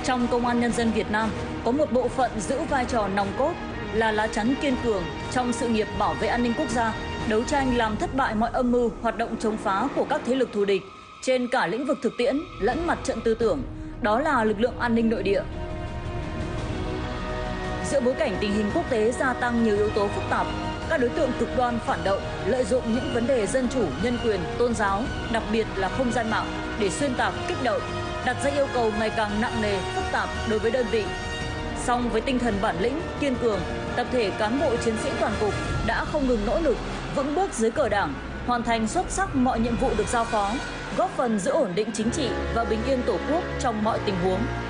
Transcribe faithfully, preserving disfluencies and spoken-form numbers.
Trong Công an Nhân dân Việt Nam, có một bộ phận giữ vai trò nòng cốt là lá chắn kiên cường trong sự nghiệp bảo vệ an ninh quốc gia, đấu tranh làm thất bại mọi âm mưu, hoạt động chống phá của các thế lực thù địch trên cả lĩnh vực thực tiễn lẫn mặt trận tư tưởng, đó là lực lượng an ninh nội địa. Giữa bối cảnh tình hình quốc tế gia tăng nhiều yếu tố phức tạp, các đối tượng cực đoan phản động lợi dụng những vấn đề dân chủ, nhân quyền, tôn giáo, đặc biệt là không gian mạng để xuyên tạc, kích động, đặt ra yêu cầu ngày càng nặng nề, phức tạp đối với đơn vị. Song với tinh thần bản lĩnh, kiên cường, tập thể cán bộ chiến sĩ toàn cục đã không ngừng nỗ lực, vững bước dưới cờ Đảng, hoàn thành xuất sắc mọi nhiệm vụ được giao phó, góp phần giữ ổn định chính trị và bình yên Tổ quốc trong mọi tình huống.